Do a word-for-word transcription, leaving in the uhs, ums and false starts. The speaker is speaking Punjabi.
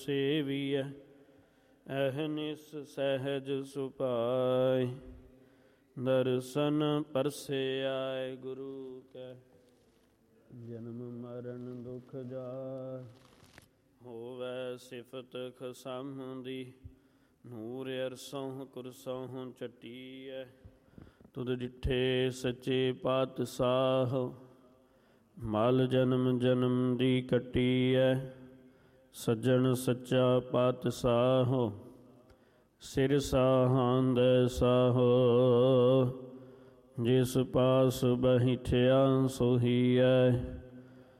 ਸੇਵੀਐ, ਅਹਨਿਸ ਸਹਿਜ ਸੁਭਾਇ। ਦਰਸ਼ਨ ਪਰਸਿਆਇ ਗੁਰੂ ਕੈ, ਜਨਮ ਮਰਨ ਦੁਖ ਜਾਇ। ਹੋਵੈ ਸਿਫਤ ਖਸਮ ਦੀ, ਨੂਰ ਅਰਸੋਂ ਕੁਰਸੋਂ ਚੱਟੀਐ। ਤੁਧ ਡਿਠੇ ਸੱਚੇ ਪਾਤਸ਼ਾਹ, ਮਲ ਜਨਮ ਜਨਮ ਦੀ ਕੱਟੀਐ। ਸੱਜਣ ਸੱਚਾ ਪਾਤਸ਼ਾਹ, ਸਿਰ ਸਾਹਾਂਦ ਸਾਹੋ। ਜਿਸ ਪਾਸ ਬੈਠਿਆ ਸੋਹੀਐ,